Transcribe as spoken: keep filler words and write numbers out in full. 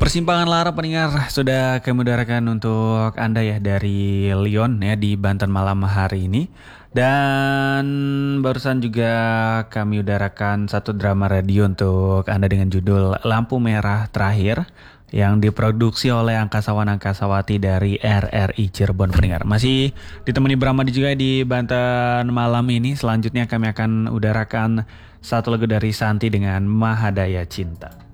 Persimpangan Lara pendengar sudah kami udarakan untuk Anda ya dari Lyon ya di Banten malam hari ini. Dan barusan juga kami udarakan satu drama radio untuk Anda dengan judul Lampu Merah Terakhir yang diproduksi oleh angkasawan-angkasawati dari R R I Cirebon pendengar. Masih ditemani Bramadi juga di Banten malam ini. Selanjutnya kami akan udarakan satu lagu dari Santi dengan Mahadaya Cinta.